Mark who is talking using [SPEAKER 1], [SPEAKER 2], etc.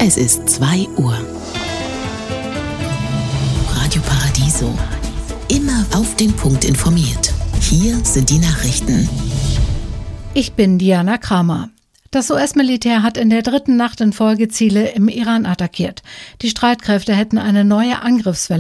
[SPEAKER 1] Es ist 2 Uhr. Radio Paradiso. Immer auf den Punkt informiert. Hier sind die Nachrichten.
[SPEAKER 2] Ich bin Diana Kramer. Das US-Militär hat in der 3. Nacht in Folge Ziele im Iran attackiert. Die Streitkräfte hätten eine neue Angriffswelle